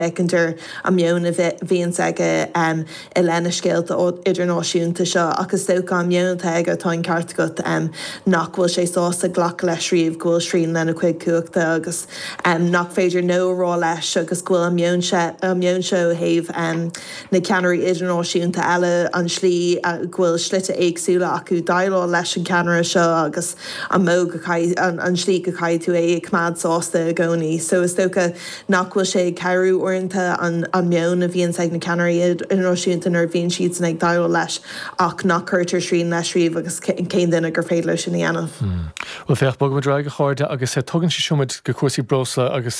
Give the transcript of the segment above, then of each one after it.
Ekendir am mionna bhíon aige i lena scéalta idirnáisiúnta seo agus tócha am mionnta aige táin ceart go nach bhfuil sé sásta ghlach leis riomh ghfuil srín lena chuig cuachta agus nach féidir nórá leis agus ghfuil am mion seo héamh na ceanirí idirnáisiúnta eile an slí ghfuil slite éagsúla acu dailá leis an ceanara seo agus an mó an slí go caiid tú é cmad sásta a gcónaí. So is tócha nach bhfuil sé ceirú orintanta an mion a bhíon ag na ceanirí idirnáisiúnta nar bhíon siad san ag dailá leis ach nach chuirtar srín leis riomh agus cén duine gur féad leis sin dhéanamh. Well féach bog go ráig go cháirde agus tugann si siúmid go cuasaí brosa agus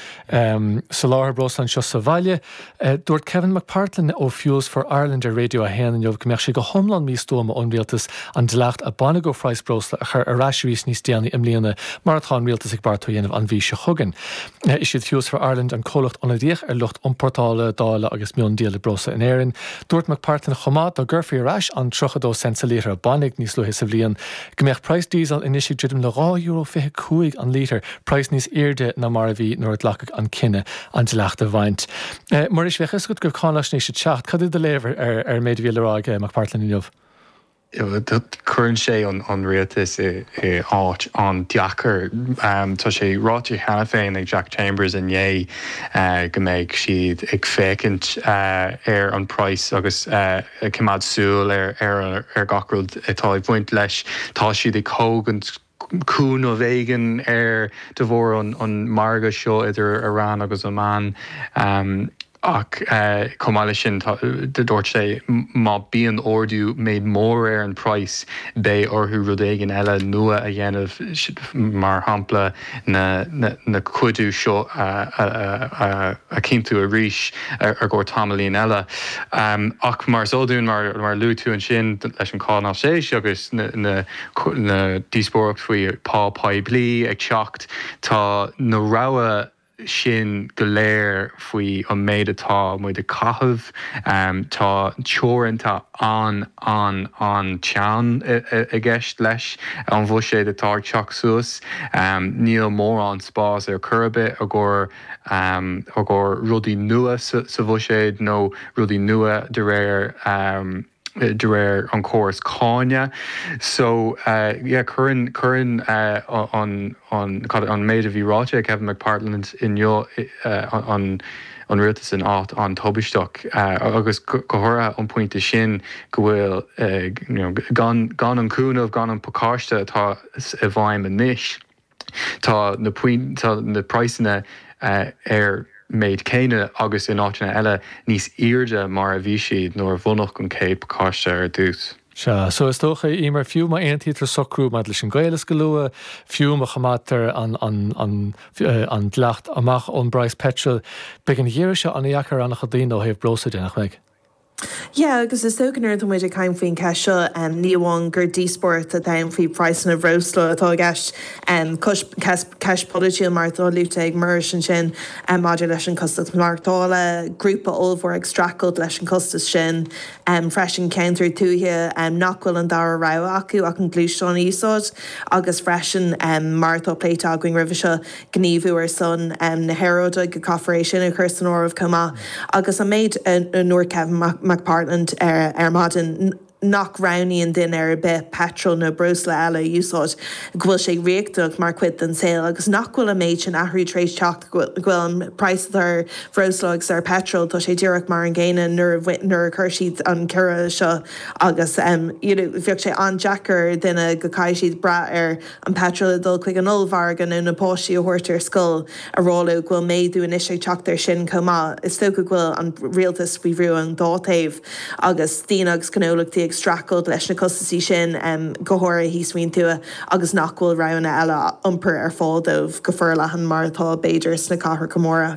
sa láthair brosa an seo sa bhaile. Dúirt Kevin McPartlin ó Fuels for Ireland ar radio a héan an jobh go meach sé go thomlan míos dóma ón rialtas an dleacht a banna go phráis brosa a chur aráisiúís níos déanaí im líana mar atá rialtas ag bartó dhéanamh an bhí se chugan. Is siad Fuels for Ireland an cólacht an díoch ar lucht portála dála agus mion díala brosa in éireann. Dúirt McPartlin chomát a ggurfaí arás an 32 cents a lítre a bannig níos luhé sa bhliain. Go mbeadh price diesel inisig dridim le €2.25 an lítre, price níos éirde na mar a bhí nuair dlachach an cinenne an dleacht a bhaint. Mar is bheithas go gur cálas níos teach, cad is de léver ar méid bhíle ráig McPartlin in jobh? Dat chuann sé an rialtas áit an deachar tá sé ráití hena féin ag Jack Chambers in é go méid siad ag fécint ar an price agus cimad súil ar gacrúd atá ag bhaint leis tá siad ag cógan cún ó bhéigean ar de bhór an marga seo idir Iran agus Oman ach comáile sin de dúirt sé má bíon ordú méid mór ar an price bé orthú rud éigean eile nua a dhéanamh mar hampla na cuidú seo a cimtú a ríis ar gcóir tamalaíon eile. Ach mar sódún mar lútú an sin leis an cáná sé agus na díospóracht faoi pápáid blií ag teacht tá na rogha sin go léir faoi an méid atá muid a cathamh tá teoranta an tean a gceist leis an bhfuil sé atá teach suas níl mór an spás ar curbe a gur rudaí nua sa bhfuil sé nó rudaí nua de réir an chóras cáine. So chuann an méid a bhí ráite Kevin McPartlin an rialtas an áit an tobisteach agus go thora an pointe sin go bhfuil gan an cúnamh gan an pacáiste atá a bhaim a níis. Tá na praisina ar méid céine agus in áitina eile níos irde mar a bhí siad nóair bhunach an céip cáiste ar dús. So is tócha imar fiú má aontítar socrú mad leis an gailas go lua, fiú má chamátar an dleacht amach ón Bryce Petrol, beag an dhéir se an iachar annach a daon ó héobh brosa dénach meg. Yeah, agus is tóganir do muid a caiim faoin ceisio níomháin gur díospórt a daim faoi praisna bhrósla atá gceist ceis politiúil mar dá lúta ag mar sin maidir leis an costas martála grúpa olmhór ag stracailt leis an costas sin freisin counter túthe nachhfuil an dar rá acu ach an glúisteán ísod agus freisin martá pléitá going rih seo gníomhú ar son na heróda go cafaréis sin a chusan ámh comá agus a méid nuair Kevin McPartland ar maidin nach raníon din ar bit petrol na brosla eile úsáid ghfuil sé réachtaach mar cuid an saoil agus nachhfuil a méid sin athraí trééis teach ghfuil an price ar bhróslagus ar petrol tá sé dúireach mar an ggéine nuair chuirsad an cura seo agus bheoh sé an Jackar duine go caiid siad bra ar an petrol dul chuig an olbhargan nó na póistí a thuirtar scoil a ráú ghfuil méadú in isise teachtar sin comá is sto go ghfuil an rialtas bhíhrú an dátaobh agus tíanagus canolachtaí stracailt leis na costaí sin gothir hí swin tú agus nachhfuil rana eile iompar ar fádómh go furlachan mar atá beidir sna cahar comóra.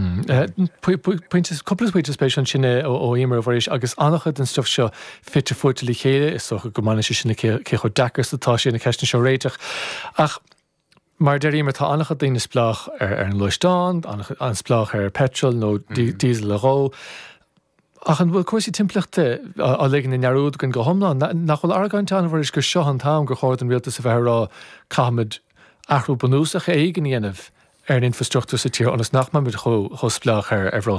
Copplas buinte spéisian sinne ó imar bhéis agus annachchud an stuff seo fitte fuirtalí chéile is socha go mana sinna ché chu dechas atá sin na ceisna seo réiteach ach mar der imar tá annachchud daoine splách ar an luistáin, an splách ar petrol nó diesel aró. Ach an bhfuil cuasí timpplaachta á ligan in nearúd gon go thomláin nach bhfuil argáinte an bhir is go seo an tám go cháir an rialtas a bheith rá cahamid achrú banúsach éigen dhéanamh ar an infrastruchtúr sa tír anas nachman bud chosplach ar